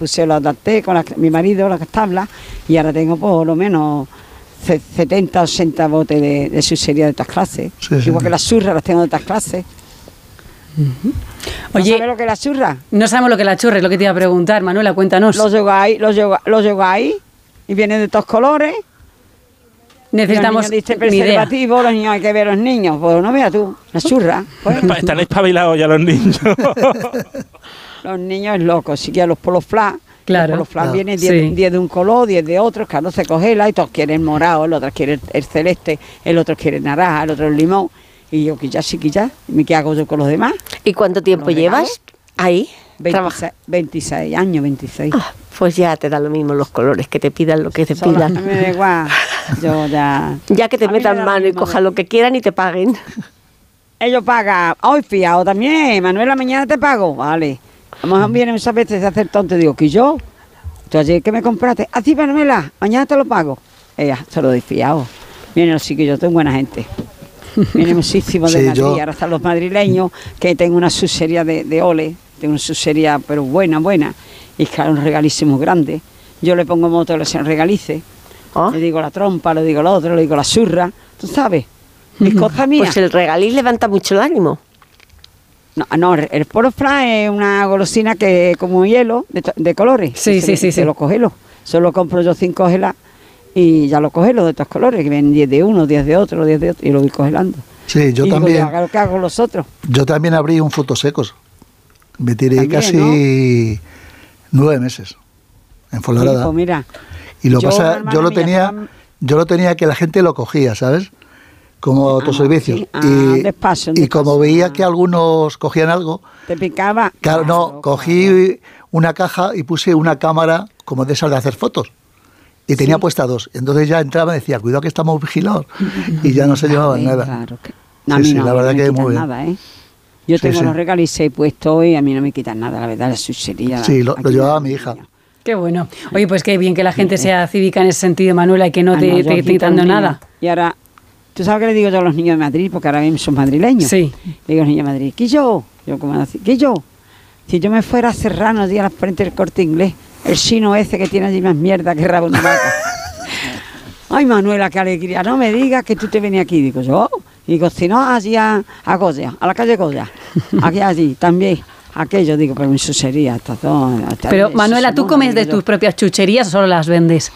puse, las adapté con mi marido, las tablas, y ahora tengo por lo menos 70, 80 botes de chuchería de estas clases. Sí, igual que las churras las tengo de estas clases. Oye, ¿No sabes lo que es la churra? No sabemos lo que es la churra, es lo que te iba a preguntar, Manuela, cuéntanos. Los lleváis y vienen de todos colores. Necesitamos los niños dicen preservativo, los niños hay que ver a los niños. Pues no veas tú, la churra. Pues. Están espabilados ya los niños. Los niños es loco, si quieres los polos flash. Claro. Los polos flash vienen 10 de un color, 10 de otro, claro, se congela y todos quieren morado, el otro quiere el celeste, el otro quiere el naranja, el otro el limón. Y yo, quizás, ¿qué hago yo con los demás? ¿Y cuánto tiempo llevas ahí? 26 años, 26. Ah, pues ya te da lo mismo los colores, que te pidan lo que te pidan. Me da igual, yo ya... Ya que te metan mano y cojan lo que quieran y te paguen. Ellos pagan, hoy fiado también, Manuela, mañana te pago, vale. A lo mejor vienen muchas veces a hacer tonto y digo, ¿que yo? ¿Tú ayer qué me compraste? Así, Manuela, mañana te lo pago. Ella, se lo doy fiado. Miren, sí que yo tengo buena gente. Viene muchísimo de Madrid, ahora están los madrileños, que tengo una chuchería de ole, tengo una chuchería pero buena, y claro, un regalísimo grande. Yo le pongo moto, le regalice, le digo la trompa, le digo lo otro, le digo la churra, tú sabes, mis cosas mías. Pues el regaliz levanta mucho el ánimo. No, el polo flash es una golosina que como hielo, de colores. Sí. Se lo congelo, solo compro yo 5 gelas. Y ya lo congelo de estos colores, que vienen 10 de uno, 10 de otro, 10 de otro, y lo voy congelando. Sí, yo también. Digo, ¿qué hago los otros? Yo también abrí un frutos secos. Me tiré también, casi 9 meses en Fuenlabrada. Pues mira, y lo pasa, yo lo tenía que la gente lo cogía, ¿sabes? Como autoservicios. Sí. Despacio. Y como veía que algunos cogían algo... ¿Te picaba? Claro, no, cogí una caja y puse una cámara como de esas de hacer fotos. Y tenía puesta 2. Entonces ya entraba y decía, cuidado que estamos vigilados. Y ya no se llevaban nada. Claro que... No, a mí no, la verdad que muy bien. Nada, ¿eh? Yo tengo los regalices puestos y a mí no me quitan nada, la verdad, la chuchería. Sí, lo llevaba mi hija. Qué bueno. Oye, pues qué bien que la gente sea cívica en ese sentido, Manuela, y que no te esté quitando nada. Y ahora, ¿tú sabes qué le digo yo a los niños de Madrid? Porque ahora mismo son madrileños. Sí. Le digo a los niños de Madrid, ¿qué yo? Yo como decir, ¿qué yo? Si yo me fuera a Serrano, día a la frente del Corte Inglés, el chino ese que tiene allí más mierda que rabo de vaca. Ay, Manuela, qué alegría. No me digas que tú te venías aquí. Digo yo. Digo, si no, allí a Goya, a la calle Goya. Aquí, allí, también. Aquello, digo, pero mi chuchería. Pero, Manuela, ¿tú comes de tus propias chucherías o solo las vendes?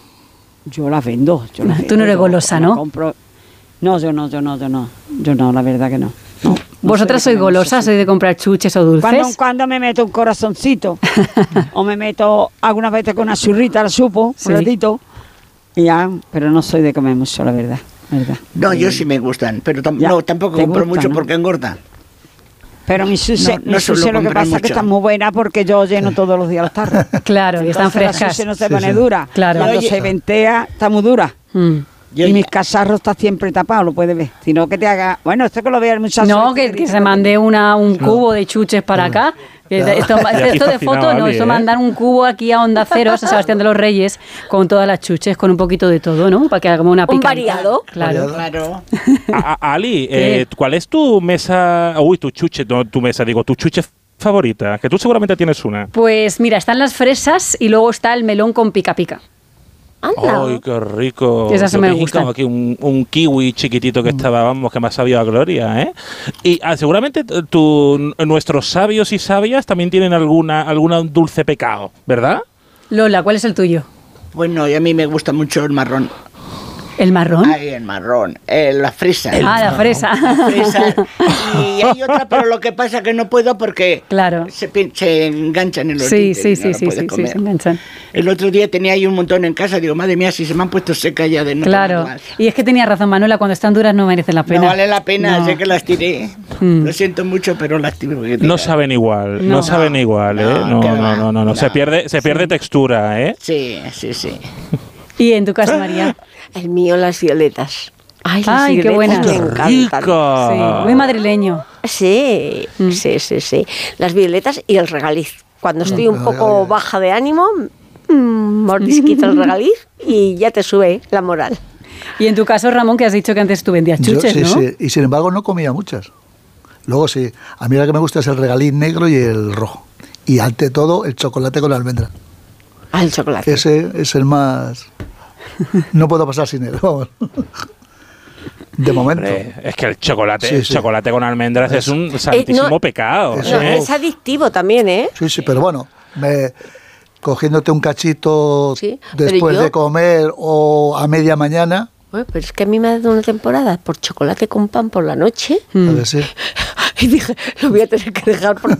Yo las vendo. Tú no eres golosa, ¿no? No, yo no, la verdad que no. ¿Vosotras sois golosas? ¿Sois de comprar chuches o dulces? Cuando me meto un corazoncito, o me meto algunas veces con una churrita, la supo, un ratito. Ya, pero no soy de comer mucho, la verdad. No, yo sí me gustan, pero tampoco compro mucho, ¿no? Porque engorda. Pero mi sushi lo que pasa es que está muy buena porque yo lleno todos los días los tarros. Claro, y están frescas. La sushi no se pone dura. Claro. Cuando se ventea, está muy dura. Y mis cacharros está siempre tapado, lo puedes ver. Si no, que te haga... Bueno, esto que lo vea el muchacho. No, que se mande un cubo de chuches para acá. Esto de foto no, esto mandar un cubo aquí a Onda Cero, a San Sebastián de los Reyes, con todas las chuches, con un poquito de todo, ¿no? Para que haga como una pica. Un variado. Claro. Ali, ¿cuál es tu mesa, tu chuche favorita? Que tú seguramente tienes una. Pues mira, están las fresas y luego está el melón con pica pica. Anda. ¡Ay, qué rico! Esas me gustan. Aquí un kiwi chiquitito que estaba, vamos, que me ha sabido a gloria, ¿eh? Y seguramente nuestros sabios y sabias también tienen alguna dulce pecado, ¿verdad? Lola, ¿cuál es el tuyo? Bueno, y a mí me gusta mucho el marrón. ¿El marrón? Ay, el marrón. La fresa. La fresa. La fresa. Y hay otra, pero lo que pasa es que no puedo porque se enganchan en los dientes. Sí, se enganchan. El otro día tenía ahí un montón en casa. Digo, madre mía, si se me han puesto secas ya de no. Claro. Y es que tenía razón, Manuela, cuando están duras no merecen la pena. No vale la pena, sé que las tiré. Lo siento mucho, pero las tiré. No saben igual, no saben igual, ¿eh? No. Se pierde textura, ¿eh? Sí. ¿Y en tu caso, María? El mío, las violetas. Ay, qué buena. Me encantan. Sí, muy madrileño. Sí. Las violetas y el regaliz. Cuando estoy un poco baja de ánimo, mordisquito el regaliz y ya te sube la moral. Y en tu caso, Ramón, que has dicho que antes tú vendías chuches, ¿no? Sí, y sin embargo no comía muchas. Luego sí, a mí la que me gusta es el regaliz negro y el rojo. Y ante todo, el chocolate con almendra. Ah, el chocolate. Ese es el más... No puedo pasar sin él, vamos. De momento. Es que el chocolate con almendras es un santísimo pecado. Es adictivo también, ¿eh? Sí, pero bueno, cogiéndote un cachito después de comer o a media mañana. Bueno, pero es que a mí me ha dado una temporada por chocolate con pan por la noche. A ver, sí. Y dije, lo voy a tener que dejar porque